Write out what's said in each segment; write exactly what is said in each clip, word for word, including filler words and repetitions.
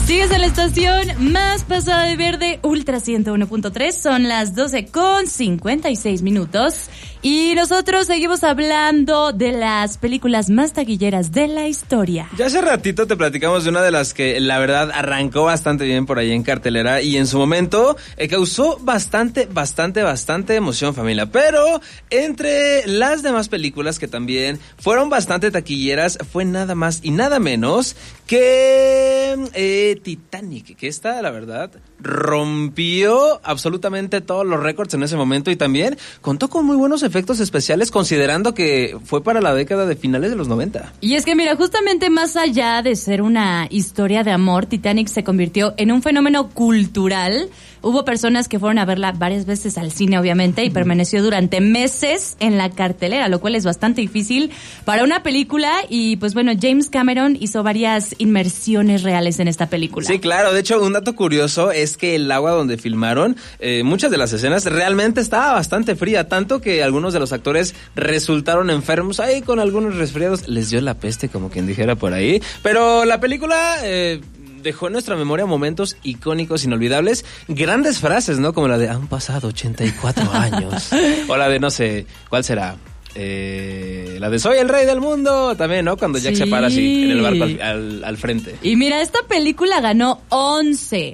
Sigues en la estación más pasada de verde, Ultra ciento uno punto tres. Son las doce con cincuenta y seis minutos. Y nosotros seguimos hablando de las películas más taquilleras de la historia. Ya hace ratito te platicamos de una de las que la verdad arrancó bastante bien por ahí en cartelera y en su momento eh, causó bastante, bastante, bastante emoción, familia. Pero entre las demás películas que también fueron bastante taquilleras fue nada más y nada menos que eh, Titanic, que esta, la verdad, rompió absolutamente todos los récords en ese momento y también contó con muy buenos efectos especiales considerando que fue para la década de finales de los noventa. Y es que mira, justamente más allá de ser una historia de amor, Titanic se convirtió en un fenómeno cultural. Hubo personas que fueron a verla varias veces al cine, obviamente, y permaneció durante meses en la cartelera, lo cual es bastante difícil para una película. Y pues bueno, James Cameron hizo varias inmersiones reales en esta película. Sí, claro. De hecho, un dato curioso es que el agua donde filmaron eh, muchas de las escenas realmente estaba bastante fría, tanto que algunos de los actores resultaron enfermos ahí con algunos resfriados. Les dio la peste, como quien dijera por ahí. Pero la película Eh, dejó en nuestra memoria momentos icónicos, inolvidables, grandes frases, ¿no? Como la de, han pasado ochenta y cuatro años. O la de, no sé, ¿cuál será? Eh, la de soy el rey del mundo, también, ¿no? Cuando Jack Sí. se para así en el barco al, al, al frente. Y mira, esta película ganó once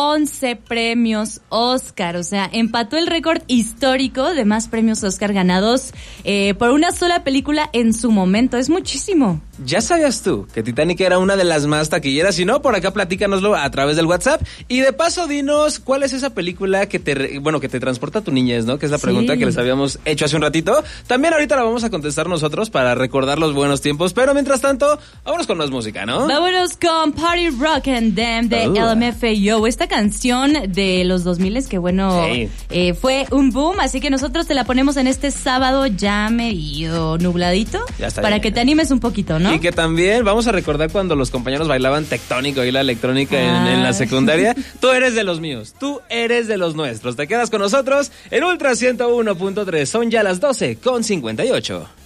premios Oscar, o sea, empató el récord histórico de más premios Oscar ganados eh, por una sola película en su momento. Es muchísimo. ¿Ya sabías tú que Titanic era una de las más taquilleras? Si no, por acá platícanoslo a través del WhatsApp. Y de paso, dinos cuál es esa película que te, bueno, que te transporta a tu niñez, ¿no? Que es la pregunta Sí. que les habíamos hecho hace un ratito. También ahorita la vamos a contestar nosotros para recordar los buenos tiempos. Pero mientras tanto, vámonos con más música, ¿no? Vámonos con Party Rock and Them de Uh. L M F A O. Esta canción de los dos mil que bueno, Sí. eh, fue un boom, así que nosotros te la ponemos en este sábado ya medio nubladito Ya está para bien. que te animes un poquito, ¿no? Y que también vamos a recordar cuando los compañeros bailaban tectónico y la electrónica en, Ah. en la secundaria. Tú eres de los míos, tú eres de los nuestros. Te quedas con nosotros en Ultra ciento uno punto tres. Son ya las doce con cincuenta y ocho.